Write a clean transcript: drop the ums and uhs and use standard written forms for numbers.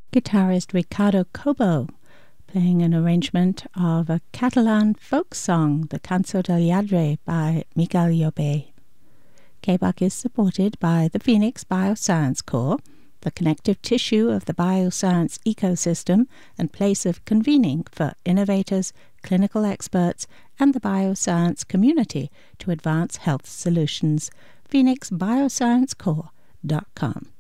guitarist Ricardo Cobo, playing an arrangement of a Catalan folk song, the Cançó del Lladre by Miquel Llobet. KBUK is supported by the Phoenix Bioscience Core, the connective tissue of the bioscience ecosystem and place of convening for innovators, clinical experts, and the bioscience community to advance health solutions. PhoenixBioscienceCore.com